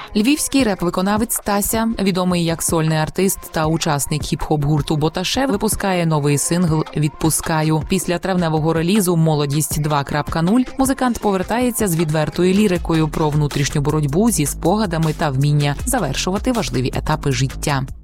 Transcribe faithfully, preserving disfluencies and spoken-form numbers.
Львівський реп-виконавець Тася, відомий як сольний артист та учасник хіп-хоп гурту Боташе, випускає новий сингл «Відпускаю». Після травневого релізу «Молодість два крапка нуль» музикант повертається з відвертою лірикою про внутрішню боротьбу зі спогадами та вміння завершувати важливі етапи життя.